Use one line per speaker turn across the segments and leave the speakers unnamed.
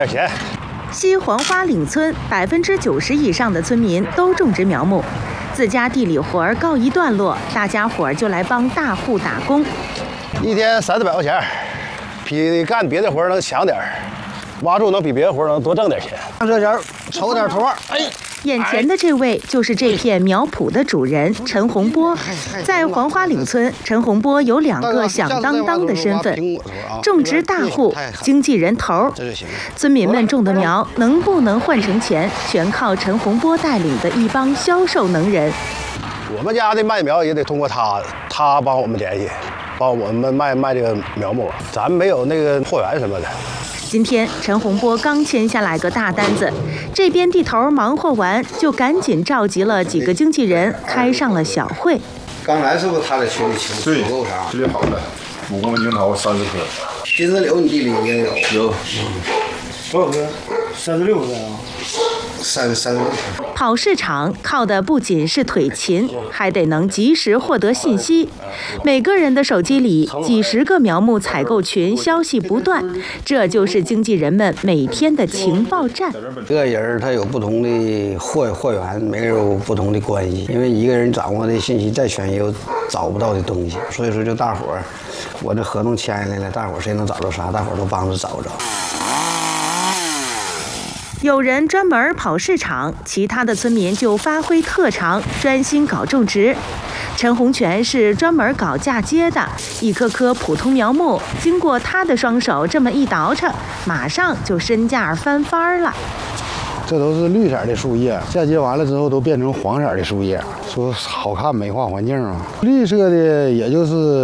钱。
西黄花岭村90%以上的村民都种植苗木，自家地里活儿告一段落，大家伙儿就来帮大户打工。
一天30-100块钱，比干别的活能强点儿，挖树能比别的活能多挣点钱。这钱筹点托，
眼前的这位就是这片苗圃的主人陈洪波。在黄花岭村，陈洪波有2个响当当的身份：种植大户、经纪人头。村民们种的苗能不能换成钱，全靠陈洪波带领的一帮销售能人。
我们家的卖苗也得通过他帮我们联系，帮我们卖这个苗木，咱没有那个货源什么的。
今天陈洪波刚签下来个大单子，这边地头忙活完，就赶紧召集了几个经纪人，开上了小会。
刚才是不是他在群里请
对，这里好的，5公斤桃30颗。
金丝柳你地里也有？
多少颗？36颗啊。
36。
跑市场靠的不仅是腿勤，还得能及时获得信息。每个人的手机里几10个苗木采购群，消息不断，这就是经纪人们每天的情报站。
这个人他有不同的货源，每个人有不同的关系，因为一个人掌握的信息再全，也有找不到的东西，所以说就大伙儿，我这合同签下来了，大伙儿谁能找着啥，大伙儿都帮着找着。
有人专门跑市场，其他的村民就发挥特长，专心搞种植。陈洪全是专门搞嫁接的，一棵棵普通苗木，经过他的双手这么一倒饬，马上就身价翻番了。
这都是绿色的树叶，嫁接完了之后都变成黄色的树叶，说好看美化环境啊。绿色的也就是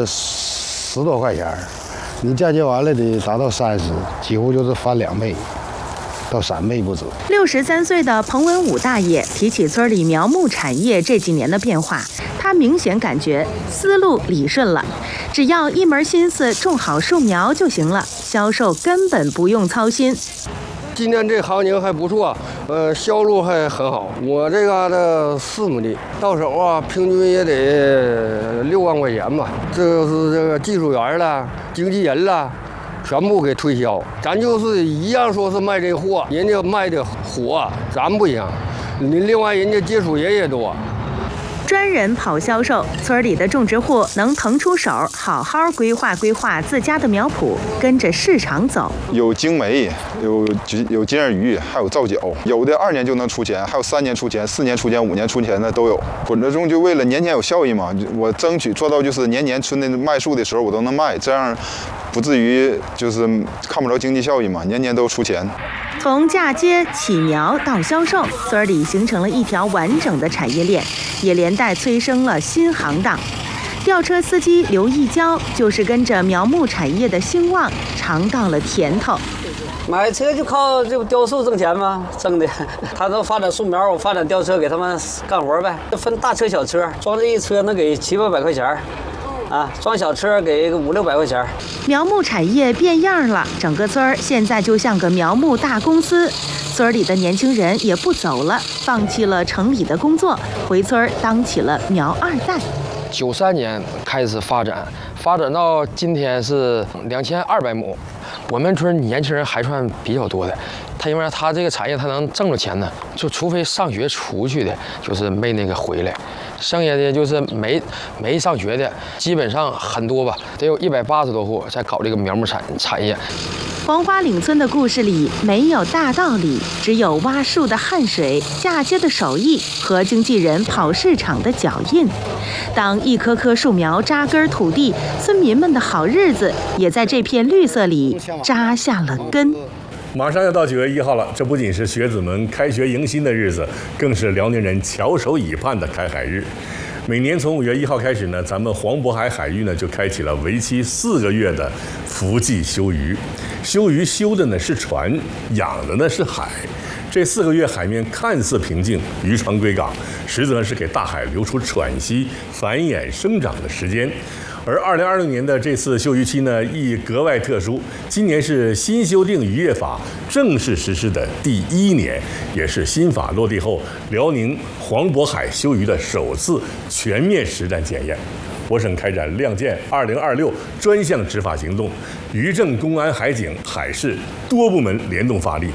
10多块钱，你嫁接完了得达到30，几乎就是翻2倍。到3倍不止。
63岁的彭文武大爷提起村里苗木产业这几年的变化，他明显感觉思路理顺了，只要一门心思种好树苗就行了，销售根本不用操心。
今年这行情还不错，销路还很好。我这嘎达4亩地，到手啊，平均也得6万块钱吧。这就是这个技术员了，经纪人了。全部给推销，咱就是一样，说是卖这货，人家卖的火，咱不一样。另外人家接触人也多。
专人跑销售，村里的种植户能腾出手，好好规划自家的苗圃，跟着市场走。
有精煤，有金耳鱼，还有皂角，有的2年就能出钱，还有3年出钱、4年出钱、5年出钱的都有。混着种就为了年有效益嘛，我争取做到就是年春的卖树的时候我都能卖，这样不至于就是看不着经济效益嘛，年都出钱。
从嫁接起苗到销售，村里形成了一条完整的产业链，也连带催生了新行当。吊车司机刘义娇就是跟着苗木产业的兴旺尝到了甜头。
买车就靠这雕树挣钱吗？挣的，他都发展树苗，我发展吊车给他们干活呗。分大车小车，装这一车能给700-800块钱。装小车给个500-600块钱。
苗木产业变样了，整个村儿现在就像个苗木大公司。村里的年轻人也不走了，放弃了城里的工作，回村儿当起了苗2代。
93年开始发展到今天是2200亩。我们村年轻人还算比较多的，因为他这个产业他能挣着钱呢，就除非上学出去的，就是没那个回来。剩下的就是没上学的，基本上很多吧，得有180多户在搞这个苗木产业。
黄花岭村的故事里没有大道理，只有挖树的汗水、嫁接的手艺和经纪人跑市场的脚印。当一棵棵树苗扎根土地，村民们的好日子也在这片绿色里扎下了根。
马上要到9月1号了，这不仅是学子们开学迎新的日子，更是辽宁人翘首以盼的开海日。每年从5月1号开始呢，咱们黄渤海海域呢就开启了为期4个月的伏季休渔。休渔修的呢是船，养的呢是海。这4个月海面看似平静，渔船归港，实则是给大海留出喘息、繁衍生长的时间。而2020年的这次休渔期呢，亦格外特殊。今年是新修订渔业法正式实施的第1年，也是新法落地后辽宁黄渤海休渔的首次全面实战检验。我省开展亮剑2026专项执法行动，渔政、公安、海警、海事多部门联动发力，